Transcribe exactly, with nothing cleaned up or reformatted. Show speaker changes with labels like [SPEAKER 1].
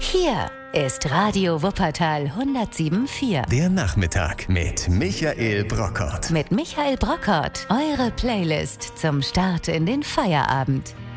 [SPEAKER 1] Hier ist Radio Wuppertal hundertsieben Komma vier.
[SPEAKER 2] Der Nachmittag mit Michael Brockert.
[SPEAKER 1] Mit Michael Brockert. Eure Playlist zum Start in den Feierabend.